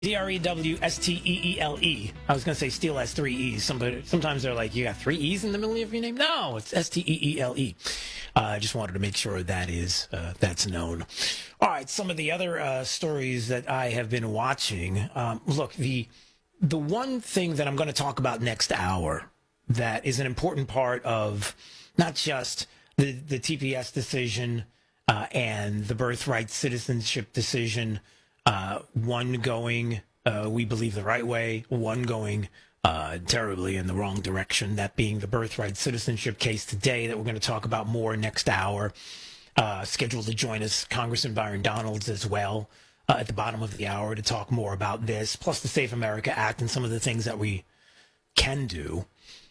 Drewsteele. I was going to say Steele has three E's. Sometimes they're like, you got three E's in the middle of your name? No, it's Steele. I just wanted to make sure that's known. All right, some of the other stories that I have been watching. Look, the one thing that I'm going to talk about next hour that is an important part of not just the TPS decision and the birthright citizenship decision, one going, we believe, the right way, one going terribly in the wrong direction, that being the birthright citizenship case today that we're going to talk about more next hour. Scheduled to join us, Congressman Byron Donalds as well, at the bottom of the hour to talk more about this, plus the Safe America Act and some of the things that we can do.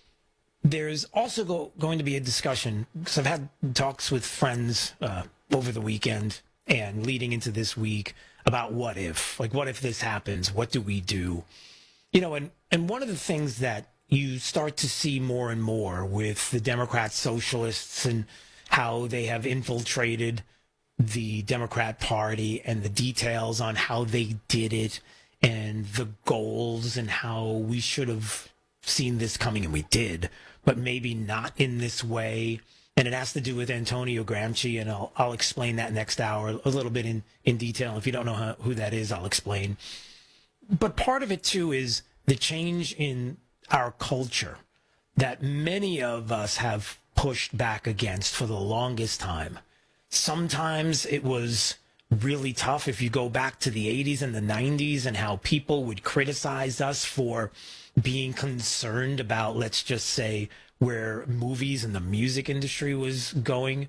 There's also going to be a discussion, because I've had talks with friends over the weekend and leading into this week about what if this happens, what do we do? You know, and one of the things that you start to see more and more with the Democrat socialists and how they have infiltrated the Democrat Party and the details on how they did it and the goals and how we should have seen this coming, and we did, but maybe not in this way. And it has to do with Antonio Gramsci, and I'll explain that next hour a little bit in detail. If you don't know who that is, I'll explain. But part of it, too, is the change in our culture that many of us have pushed back against for the longest time. Sometimes it was really tough if you go back to the 80s and the 90s and how people would criticize us for being concerned about, let's just say, where movies and the music industry was going.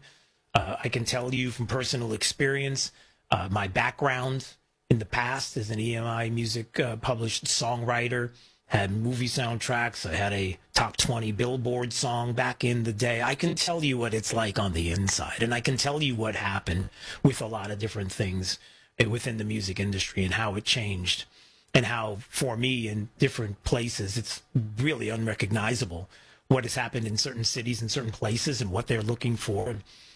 I can tell you from personal experience, my background in the past as an EMI music published songwriter, had movie soundtracks. I had a top 20 Billboard song back in the day. I can tell you what it's like on the inside, and I can tell you what happened with a lot of different things within the music industry and how it changed, and how, for me, in different places, it's really unrecognizable what has happened in certain cities and certain places and what they're looking for,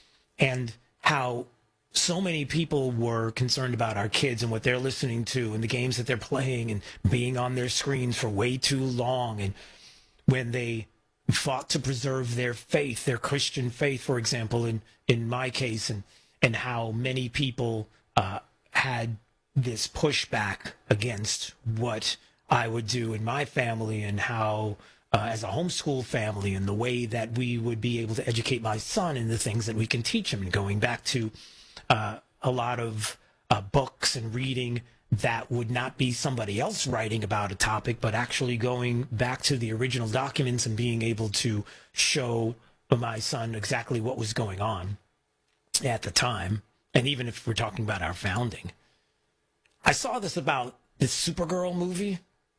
and how so many people were concerned about our kids and what they're listening to and the games that they're playing and being on their screens for way too long. And when they fought to preserve their faith, their Christian faith, for example, in my case, and how many people had this pushback against what I would do in my family, and how as a homeschool family, and the way that we would be able to educate my son in the things that we can teach him, and going back to a lot of books and reading that would not be somebody else writing about a topic, but actually going back to the original documents and being able to show my son exactly what was going on at the time. And even if we're talking about our founding, I saw this about this Supergirl movie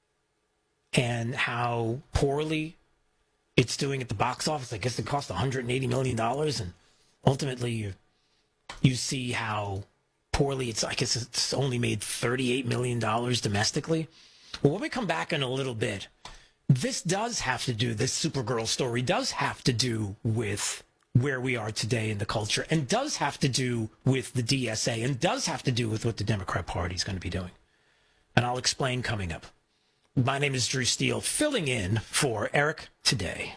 and how poorly it's doing at the box office. I guess it cost $180 million, and ultimately you see how poorly I guess it's only made $38 million domestically. Well, when we come back in a little bit, this Supergirl story does have to do with where we are today in the culture, and does have to do with the DSA, and does have to do with what the Democrat Party is going to be doing. And I'll explain coming up. My name is Drew Steele, filling in for Eric today.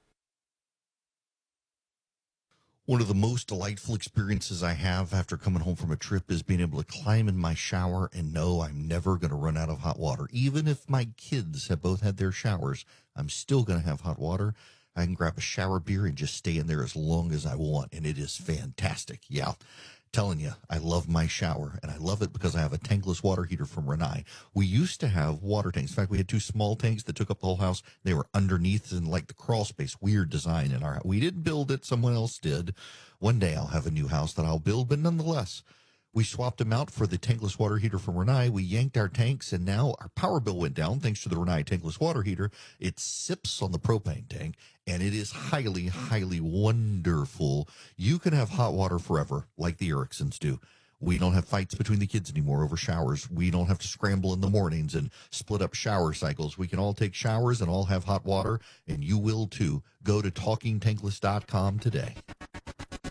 One of the most delightful experiences I have after coming home from a trip is being able to climb in my shower and know I'm never going to run out of hot water. Even if my kids have both had their showers, I'm still going to have hot water. I can grab a shower beer and just stay in there as long as I want, and it is fantastic. Yeah, telling you, I love my shower, and I love it because I have a tankless water heater from Rinnai. We used to have water tanks. In fact, we had two small tanks that took up the whole house. They were underneath in like the crawl space, weird design in our house. We didn't build it, someone else did. One day I'll have a new house that I'll build, but nonetheless, we swapped them out for the tankless water heater from Rinnai. We yanked our tanks, and now our power bill went down thanks to the Rinnai tankless water heater. It sips on the propane tank, and it is highly, highly wonderful. You can have hot water forever, like the Ericssons do. We don't have fights between the kids anymore over showers. We don't have to scramble in the mornings and split up shower cycles. We can all take showers and all have hot water, and you will too. Go to TalkingTankless.com today.